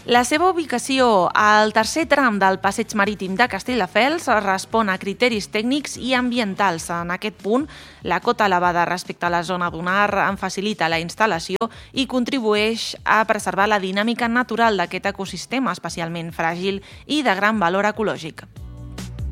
La seva ubicació al tercer tram del passeig marítim de Castelldefels respon a criteris tècnics i ambientals. En aquest punt, la cota elevada respecte a la zona dunar en facilita la instal·lació i contribueix a preservar la dinàmica natural d'aquest ecosistema, especialment fràgil i de gran valor ecològic.